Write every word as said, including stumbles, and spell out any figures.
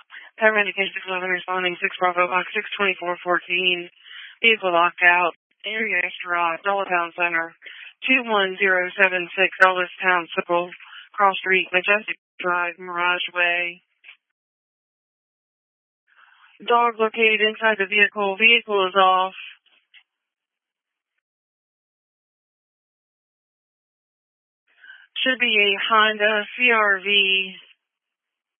Paramedic six eleven responding, six Bravo Box six twenty-four fourteen. Vehicle locked out. Area Extra Dulles Town Center. two one zero seven six Dulles Town Circle. Cross Street, Majestic Drive, Mirage Way. Dog located inside the vehicle. Vehicle is off. Should be a Honda C R V